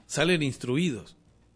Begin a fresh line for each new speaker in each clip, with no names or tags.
salen instruidos.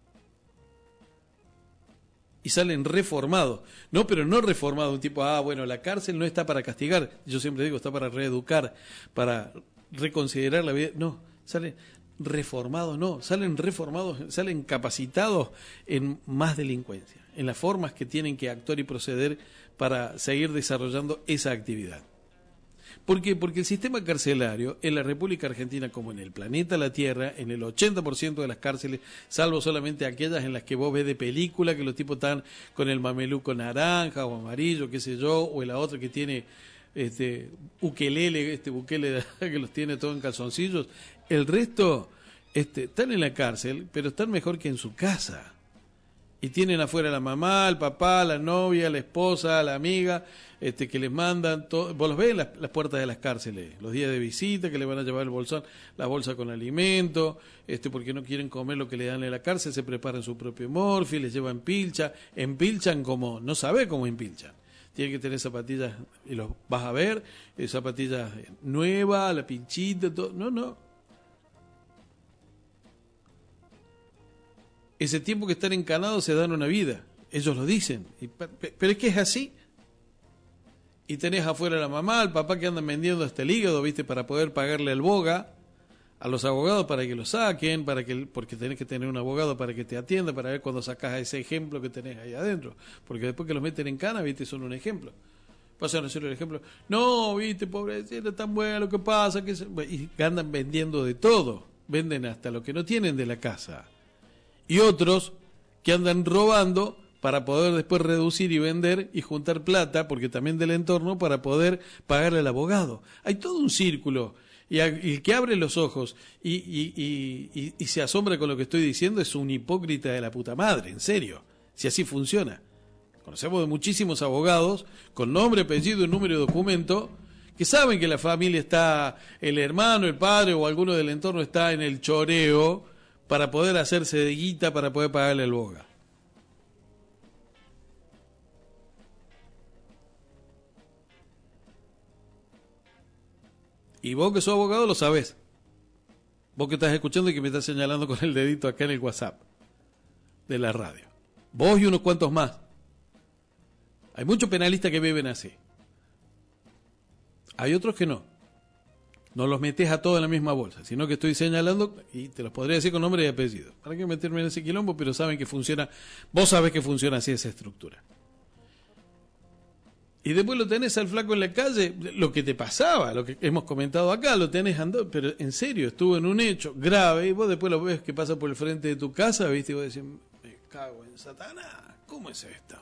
Y salen reformados. No, pero no reformados, un tipo, bueno, la cárcel no está para castigar. Yo siempre digo, está para reeducar, para reconsiderar la vida. No, salen reformados, no, salen reformados, salen capacitados en más delincuencia, en las formas que tienen que actuar y proceder para seguir desarrollando esa actividad. ¿Por qué? Porque el sistema carcelario en la República Argentina, como en el planeta la Tierra, en el 80% de las cárceles, salvo solamente aquellas en las que vos ves de película, que los tipos están con el mameluco naranja o amarillo, qué sé yo, o la otra que tiene ukelele, Bukele que los tiene todos en calzoncillos, el resto están en la cárcel, pero están mejor que en su casa. Y tienen afuera la mamá, el papá, la novia, la esposa, la amiga, que les mandan todo. Vos los ves en las puertas de las cárceles, los días de visita, que le van a llevar el bolsón, la bolsa con alimento, porque no quieren comer lo que le dan en la cárcel, se preparan su propio morfi, les llevan empilchan como, no sabe cómo empilchan. Tienen que tener zapatillas, y los vas a ver, zapatillas nuevas, la pinchita, todo. No. Ese tiempo que están encanados se dan una vida, ellos lo dicen, pero es que es así. Y tenés afuera a la mamá, al papá que andan vendiendo hasta el hígado, ¿viste? Para poder pagarle al boga, a los abogados para que lo saquen, porque tenés que tener un abogado para que te atienda, para ver cuando sacás a ese ejemplo que tenés ahí adentro, porque después que los meten en cana, ¿viste? Son un ejemplo. Pasan a ser el ejemplo, no, ¿viste? Pobrecito, tan bueno lo que pasa, y andan vendiendo de todo, venden hasta lo que no tienen de la casa. Y otros que andan robando para poder después reducir y vender y juntar plata, porque también del entorno, para poder pagarle al abogado. Hay todo un círculo, y el que abre los ojos y se asombra con lo que estoy diciendo es un hipócrita de la puta madre, en serio, si así funciona. Conocemos de muchísimos abogados con nombre, apellido y número de documento que saben que la familia está, el hermano, el padre o alguno del entorno está en el choreo para poder hacerse de guita, para poder pagarle al boga. Y vos que sos abogado lo sabés. Vos que estás escuchando y que me estás señalando con el dedito acá en el WhatsApp de la radio. Vos y unos cuantos más. Hay muchos penalistas que viven así. Hay otros que no. No los metes a todos en la misma bolsa, sino que estoy señalando, y te los podría decir con nombre y apellido. ¿Para qué meterme en ese quilombo? Pero saben que funciona, vos sabés que funciona así esa estructura. Y después lo tenés al flaco en la calle, lo que te pasaba, lo que hemos comentado acá, lo tenés andando, pero en serio, estuvo en un hecho grave, y vos después lo ves que pasa por el frente de tu casa, ¿viste? Y vos decís, me cago en Satanás, ¿cómo es esto?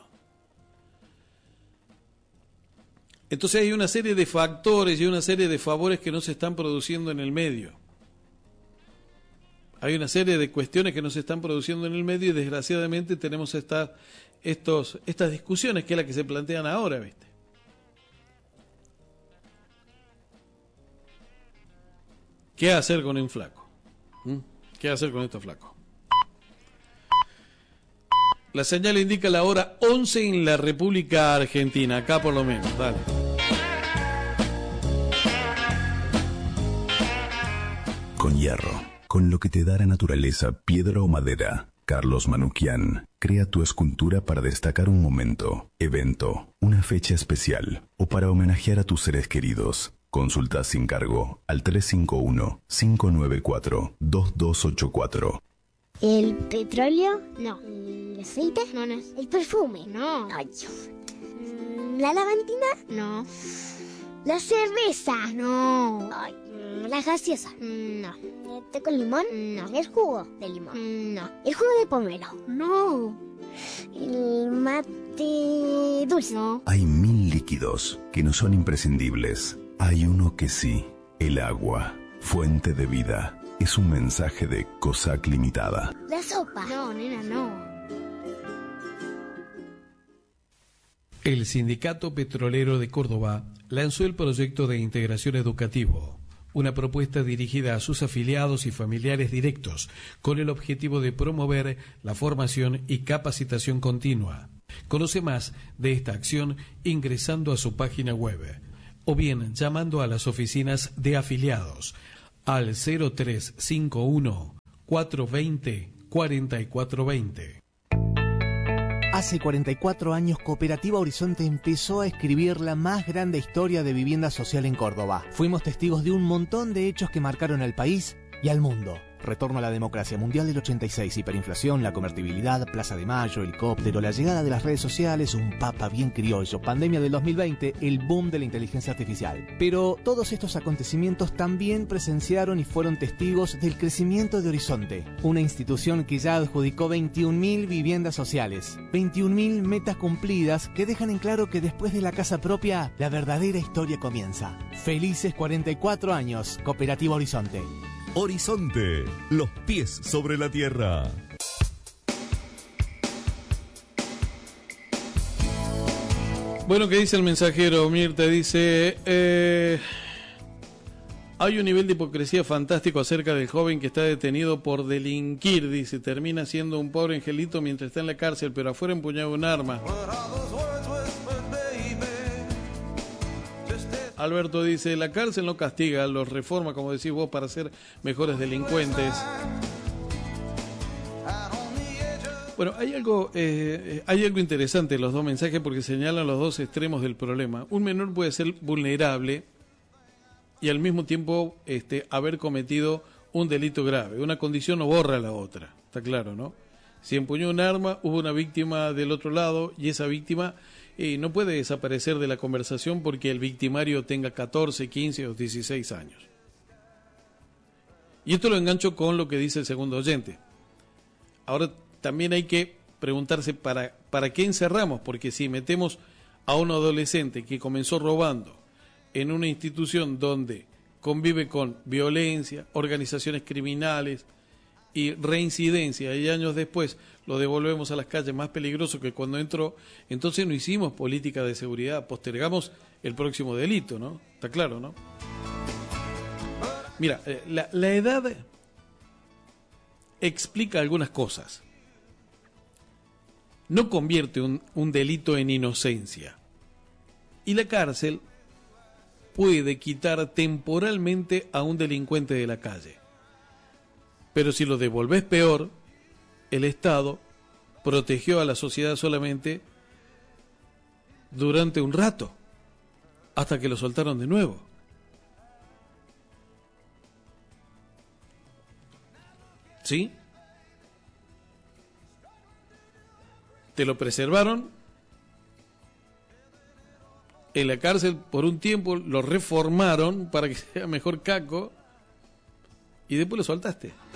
Entonces hay una serie de factores y una serie de favores que no se están produciendo en el medio. Hay una serie de cuestiones que no se están produciendo en el medio y desgraciadamente tenemos estas discusiones que es la que se plantean ahora, ¿viste? ¿Qué hacer con un flaco? ¿Qué hacer con estos flacos? La señal indica la hora 11 en la República Argentina, acá por lo menos, dale.
Con hierro, con lo que te da la naturaleza, piedra o madera, Carlos Manukyan crea tu escultura para destacar un momento, evento, una fecha especial o para homenajear a tus seres queridos. Consulta sin cargo al 351-594-2284.
¿El petróleo? No. ¿El aceite? No, no es. ¿El perfume? No. Ay, ¿la lavandina? No. ¿La cerveza? No. Ay, ¿la gaseosa? No. ¿El té con limón? No. ¿El jugo de limón? No. ¿El jugo de pomelo? No. ¿El mate dulce? No.
Hay 1000 líquidos que no son imprescindibles. Hay uno que sí, el agua, fuente de vida. Es un mensaje de COSAC Limitada.
La sopa. No, nena, no.
El Sindicato Petrolero de Córdoba lanzó el proyecto de integración educativo, una propuesta dirigida a sus afiliados y familiares directos, con el objetivo de promover la formación y capacitación continua. Conoce más de esta acción ingresando a su página web o bien llamando a las oficinas de afiliados al 0351
420-4420.
Hace 44 años, Cooperativa Horizonte empezó a escribir la más grande historia de vivienda social en Córdoba. Fuimos testigos de un montón de hechos que marcaron al país y al mundo. Retorno a la democracia, Mundial del 86, hiperinflación, la convertibilidad, Plaza de Mayo, helicóptero, la llegada de las redes sociales, un papa bien criollo, pandemia del 2020, el boom de la inteligencia artificial. Pero todos estos acontecimientos también presenciaron y fueron testigos del crecimiento de Horizonte, una institución que ya adjudicó 21.000 viviendas sociales, 21.000 metas cumplidas que dejan en claro que después de la casa propia, la verdadera historia comienza. Felices 44 años, Cooperativa Horizonte.
Horizonte, los pies sobre la tierra.
Bueno, ¿qué dice el mensajero? Mirta dice, hay un nivel de hipocresía fantástico acerca del joven que está detenido por delinquir, dice, termina siendo un pobre angelito mientras está en la cárcel, pero afuera empuñaba un arma. Alberto dice, la cárcel no castiga, los reforma, como decís vos, para ser mejores delincuentes. Bueno, hay algo interesante en los dos mensajes porque señalan los dos extremos del problema. Un menor puede ser vulnerable y al mismo tiempo haber cometido un delito grave. Una condición no borra la otra, está claro, ¿no? Si empuñó un arma, hubo una víctima del otro lado y esa víctima no puede desaparecer de la conversación porque el victimario tenga 14, 15 o 16 años. Y esto lo engancho con lo que dice el segundo oyente. Ahora también hay que preguntarse para qué encerramos, porque si metemos a un adolescente que comenzó robando en una institución donde convive con violencia, organizaciones criminales y reincidencia, y años después lo devolvemos a las calles más peligroso que cuando entró, entonces no hicimos política de seguridad, postergamos el próximo delito, ¿no? Está claro, ¿no? Mira, la edad explica algunas cosas. No convierte un delito en inocencia. Y la cárcel puede quitar temporalmente a un delincuente de la calle. Pero si lo devolvés peor, el Estado protegió a la sociedad solamente durante un rato, hasta que lo soltaron de nuevo. ¿Sí? Te lo preservaron en la cárcel por un tiempo, lo reformaron para que sea mejor caco y después lo soltaste.